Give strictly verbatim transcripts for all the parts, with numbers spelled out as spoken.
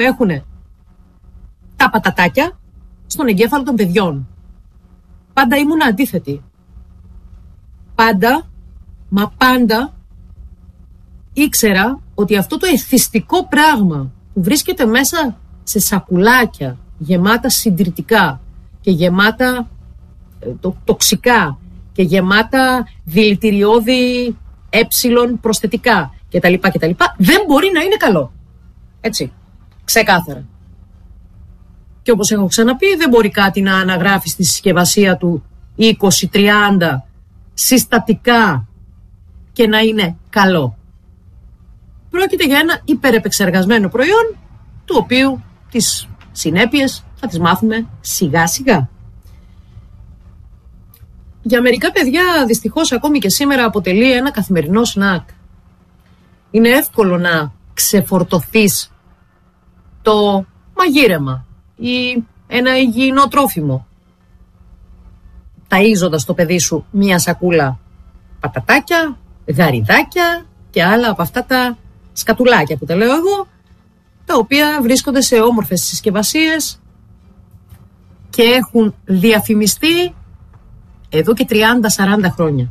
έχουν τα πατατάκια στον εγκέφαλο των παιδιών. Πάντα ήμουν αντίθετη. Πάντα, μα πάντα ήξερα ότι αυτό το εθιστικό πράγμα που βρίσκεται μέσα σε σακουλάκια γεμάτα συντηρητικά και γεμάτα ε, το, τοξικά και γεμάτα δηλητηριώδη έψιλον προσθετικά κτλ, κτλ, δεν μπορεί να είναι καλό. Έτσι, ξεκάθαρα. Και όπως έχω ξαναπεί, δεν μπορεί κάτι να αναγράφει στη συσκευασία του είκοσι τριάντα συστατικά και να είναι καλό. Πρόκειται για ένα υπερεπεξεργασμένο προϊόν, του οποίου τις συνέπειες θα τις μάθουμε σιγά σιγά. Για μερικά παιδιά δυστυχώς ακόμη και σήμερα αποτελεί ένα καθημερινό σνακ. Είναι εύκολο να ξεφορτωθείς το μαγείρεμα ή ένα υγιεινό τρόφιμο, ταΐζοντας το παιδί σου μία σακούλα πατατάκια, γαριδάκια και άλλα από αυτά τα σκατουλάκια που τα λέω εγώ, τα οποία βρίσκονται σε όμορφες συσκευασίες και έχουν διαφημιστεί εδώ και τριάντα σαράντα χρόνια.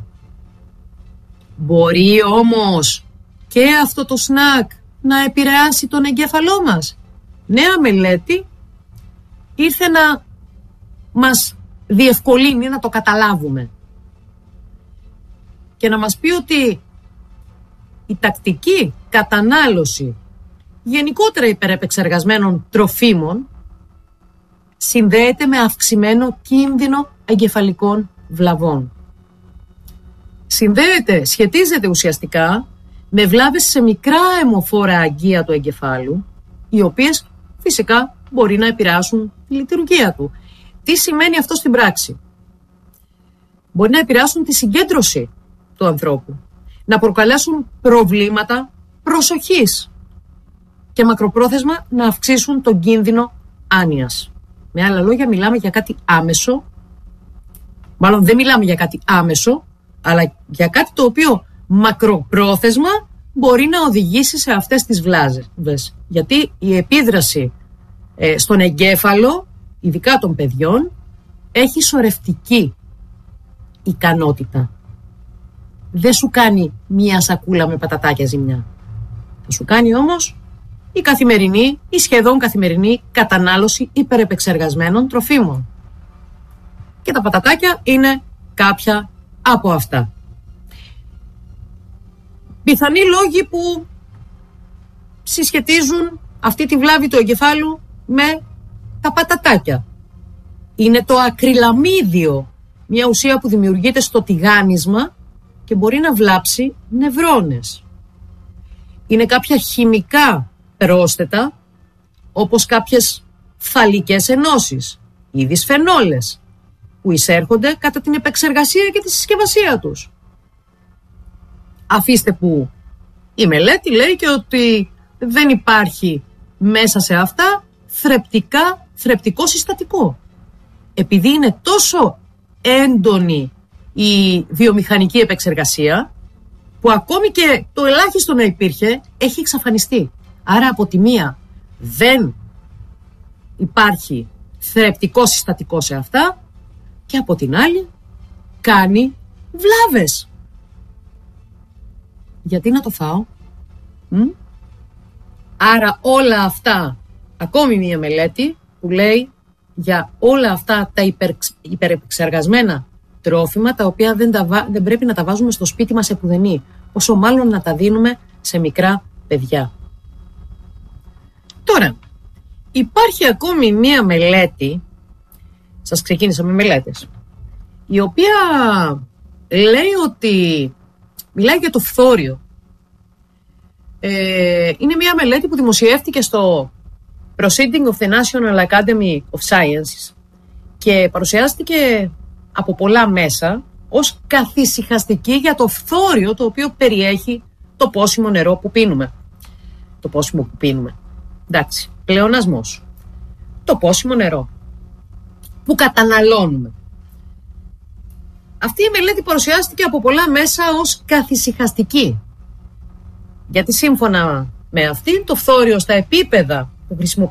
Μπορεί όμως και αυτό το σνακ να επηρεάσει τον εγκέφαλό μας. Νέα μελέτη ήρθε να μας διευκολύνει να το καταλάβουμε και να μας πει ότι η τακτική κατανάλωση γενικότερα υπερεπεξεργασμένων τροφίμων συνδέεται με αυξημένο κίνδυνο εγκεφαλικών βλαβών. Συνδέεται, σχετίζεται ουσιαστικά με βλάβες σε μικρά αιμοφόρα αγκία του εγκεφάλου, οι οποίες φυσικά μπορεί να επηρεάσουν τη λειτουργία του. Τι σημαίνει αυτό στην πράξη? Μπορεί να επηρεάσουν τη συγκέντρωση του ανθρώπου, να προκαλέσουν προβλήματα προσοχής και μακροπρόθεσμα να αυξήσουν τον κίνδυνο άνοιας. Με άλλα λόγια, μιλάμε για κάτι άμεσο, μάλλον δεν μιλάμε για κάτι άμεσο, αλλά για κάτι το οποίο μακροπρόθεσμα μπορεί να οδηγήσει σε αυτές τις βλάβες. Γιατί η επίδραση ε, στον εγκέφαλο, ειδικά των παιδιών, έχει σωρευτική ικανότητα. Δεν σου κάνει μία σακούλα με πατατάκια ζυμιά. Θα σου κάνει όμως η καθημερινή ή σχεδόν καθημερινή κατανάλωση υπερεπεξεργασμένων τροφίμων. Και τα πατατάκια είναι κάποια από αυτά. Πιθανοί λόγοι που συσχετίζουν αυτή τη βλάβη του εγκεφάλου με τα πατατάκια. Είναι το ακριλαμίδιο, μια ουσία που δημιουργείται στο τηγάνισμα και μπορεί να βλάψει νευρώνες. Είναι κάποια χημικά πρόσθετα, όπως κάποιες φθαλικές ενώσεις ή δυσφενόλες, που εισέρχονται κατά την επεξεργασία και τη συσκευασία τους. Αφήστε που η μελέτη λέει και ότι δεν υπάρχει μέσα σε αυτά θρεπτικά, θρεπτικό συστατικό. Επειδή είναι τόσο έντονη η βιομηχανική επεξεργασία, που ακόμη και το ελάχιστο να υπήρχε έχει εξαφανιστεί. Άρα από τη μία δεν υπάρχει θρεπτικό συστατικό σε αυτά και από την άλλη κάνει βλάβες. Γιατί να το φάω? Μ? Άρα όλα αυτά, ακόμη μία μελέτη που λέει για όλα αυτά τα υπερ, υπερεπεξεργασμένα τρόφιμα, τα οποία δεν, τα, δεν πρέπει να τα βάζουμε στο σπίτι μας επουδενή, όσο μάλλον να τα δίνουμε σε μικρά παιδιά. Τώρα, υπάρχει ακόμη μία μελέτη, σας ξεκίνησα με μελέτες, η οποία λέει ότι μιλάει για το φθόριο. Ε, είναι μία μελέτη που δημοσιεύτηκε στο Proceeding of the National Academy of Sciences και παρουσιάστηκε από πολλά μέσα ως καθησυχαστική για το φθόριο το οποίο περιέχει το πόσιμο νερό που πίνουμε. Το πόσιμο που πίνουμε. Εντάξει, πλεονασμός. Το πόσιμο νερό που καταναλώνουμε. Αυτή η μελέτη παρουσιάστηκε από πολλά μέσα ως καθησυχαστική. Γιατί σύμφωνα με αυτή, το φθόριο στα επίπεδα χρησιμοποιούμε